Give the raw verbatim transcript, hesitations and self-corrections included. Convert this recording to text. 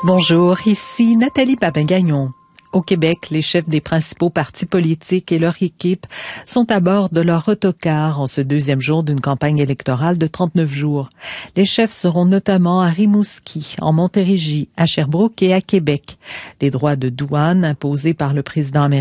Bonjour, ici Nathalie Babin-Gagnon. Au Québec, les chefs des principaux partis politiques et leur équipe sont à bord de leur autocar en ce deuxième jour d'une campagne électorale de trente-neuf jours. Les chefs seront notamment à Rimouski, en Montérégie, à Sherbrooke et à Québec. Les droits de douane imposés par le président américain